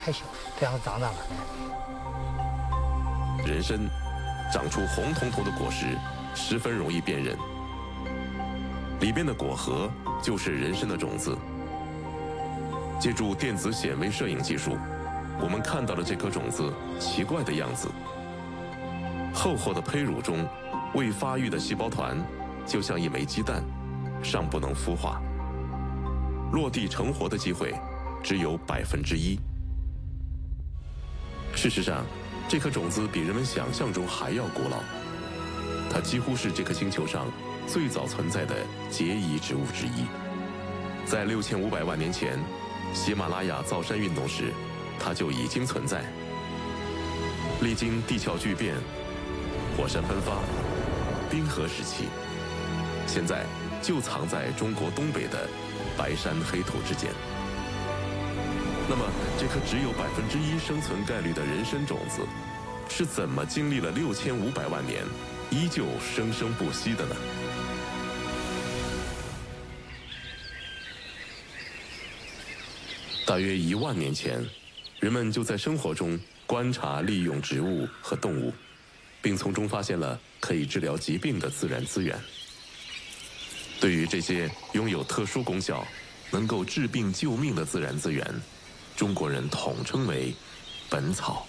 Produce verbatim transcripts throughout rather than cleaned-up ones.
太小，这样长长了。 人参长出红彤彤的果实，十分容易辨认。里边的果核就是人参的种子。借助电子显微摄影技术，我们看到了这颗种子奇怪的样子。厚厚的胚乳中，未发育的细胞团就像一枚鸡蛋，尚不能孵化，落地成活的机会只有百分之一。事实上，这颗种子比人们想象中还要古老，它几乎是这颗星球上最早存在的结蚁植物之一。在六千五百万年前，喜马拉雅造山运动时，它就已经存在。历经地壳巨变、火山喷发、冰河时期，现在就藏在中国东北的白山黑土之间。那么，这颗只有百分之一生存概率的人参种子，是怎么经历了六千五百万年，依旧生生不息的呢？大约一万年前，人们就在生活中观察利用植物和动物，并从中发现了可以治疗疾病的自然资源。对于这些拥有特殊功效、能够治病救命的自然资源，中国人统称为本草。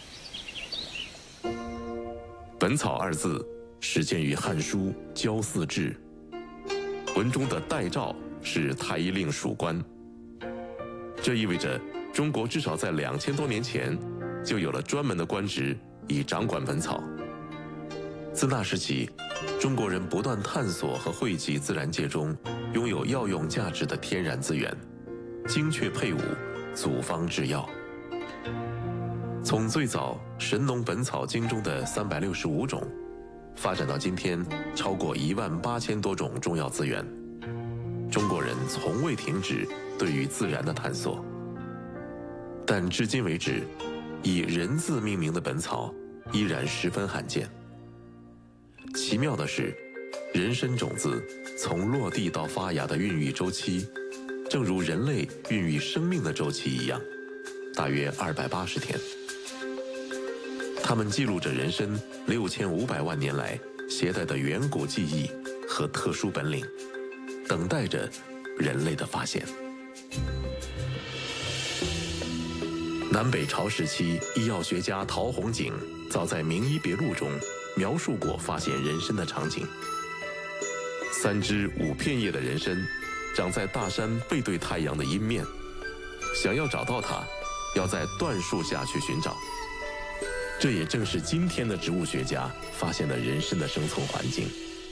本草二字始见于《汉书·焦祀志》，文中的代诏是太医令属官。这意味着中国至少在两千多年前就有了专门的官职以掌管本草。自那时起，中国人不断探索和汇集自然界中拥有药用价值的天然资源，精确配伍，组方制药。从最早《神农本草经》中的三百六十五种，发展到今天超过一万八千多种中药资源，中国人从未停止对于自然的探索。但至今为止，以人字命名的本草依然十分罕见。奇妙的是，人参种子从落地到发芽的孕育周期，正如人类孕育生命的周期一样，大约二百八十天。它们记录着人参六千五百万年来携带的远古记忆和特殊本领，等待着人类的发现。南北朝时期，医药学家陶弘景早在《名医别录》中描述过发现人参的场景。三枝五片叶的人参长在大山背对太阳的阴面，想要找到它，要在椴树下去寻找。这也正是今天的植物学家发现的人参的生存环境。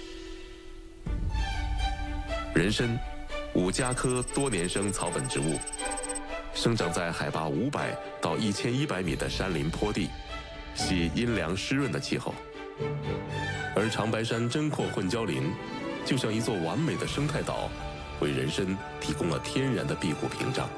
人参，五加科多年生草本植物，生长在海拔五百到一千一百米的山林坡地，喜阴凉湿润的气候。而长白山针阔混交林就像一座完美的生态岛，为人参提供了天然的庇护屏障。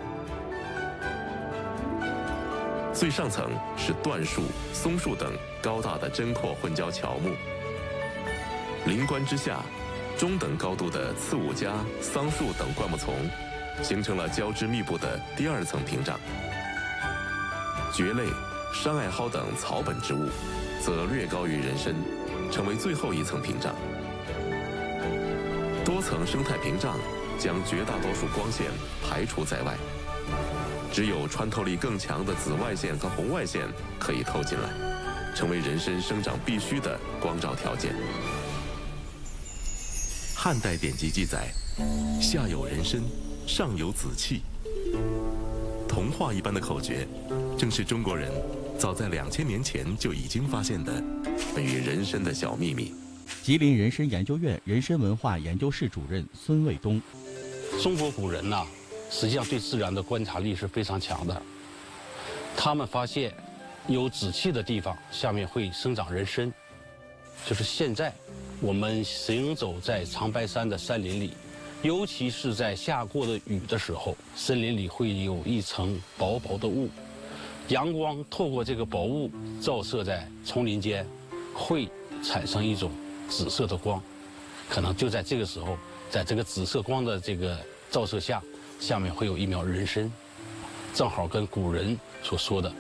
最上层是椴树、松树等高大的针阔混交乔木，林冠之下，中等高度的刺五加、桑树等灌木丛形成了交织密布的第二层屏障。蕨类、山艾蒿等草本植物则略高于人参，成为最后一层屏障。多层生态屏障将绝大多数光线排除在外，只有穿透力更强的紫外线和红外线可以透进来，成为人参生长必须的光照条件。汉代典籍记载，下有人参，上有紫气。童话一般的口诀，正是中国人早在两千年前就已经发现的关于人参的小秘密。 吉林人参研究院人参文化研究室主任孙卫东： 中国古人呐，实际上对自然的观察力是非常强的。他们发现有紫气的地方下面会生长人参，就是现在我们行走在长白山的山林里，尤其是在下过的雨的时候，森林里会有一层薄薄的雾，阳光透过这个薄雾照射在丛林间，会产生一种紫色的光，可能就在这个时候，在这个紫色光的这个照射下，下面会有一苗人参，正好跟古人所说的